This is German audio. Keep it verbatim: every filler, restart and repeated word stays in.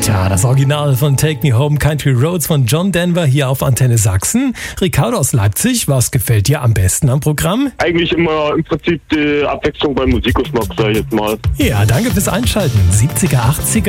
Tja, das Original von Take Me Home Country Roads von John Denver hier auf Antenne Sachsen. Ricardo aus Leipzig, was gefällt dir am besten am Programm? Eigentlich immer im Prinzip die Abwechslung beim Musikgeschmack, sag ich jetzt mal. Ja, danke fürs Einschalten. siebziger, achtziger